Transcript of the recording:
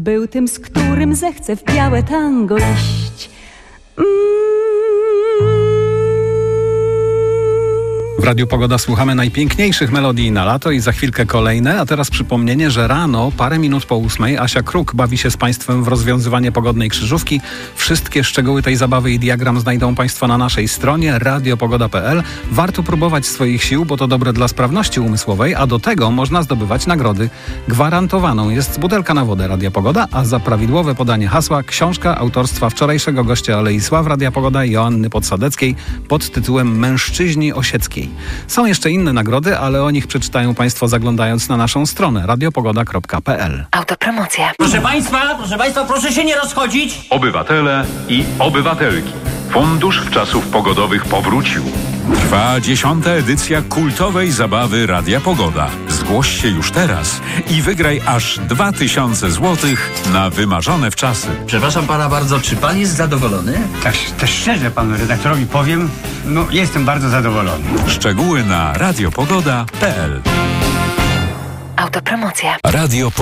był tym, z którym zechce w białe tango iść. W Radiu Pogoda słuchamy najpiękniejszych melodii na lato i za chwilkę kolejne, a teraz przypomnienie, że rano, parę minut po 8, Asia Kruk bawi się z Państwem w rozwiązywanie pogodnej krzyżówki. Wszystkie szczegóły tej zabawy i diagram znajdą Państwo na naszej stronie radiopogoda.pl. Warto próbować swoich sił, bo to dobre dla sprawności umysłowej, a do tego można zdobywać nagrody. Gwarantowaną jest butelka na wodę Radia Pogoda, a za prawidłowe podanie hasła książka autorstwa wczorajszego gościa Alei Sław Radia Pogoda Joanny Podsadeckiej pod tytułem Mężczyźni Osieckiej. Są jeszcze inne nagrody, ale o nich przeczytają Państwo zaglądając na naszą stronę radiopogoda.pl. Autopromocja. Proszę Państwa, proszę się nie rozchodzić. Obywatele i obywatelki. Fundusz Wczasów Pogodowych powrócił. Trwa 10. edycja kultowej zabawy Radia Pogoda. Zgłoś się już teraz i wygraj aż 2000 zł na wymarzone wczasy. Przepraszam pana bardzo, czy pan jest zadowolony? Tak szczerze panu redaktorowi powiem, jestem bardzo zadowolony. Szczegóły na radiopogoda.pl. Autopromocja. Radio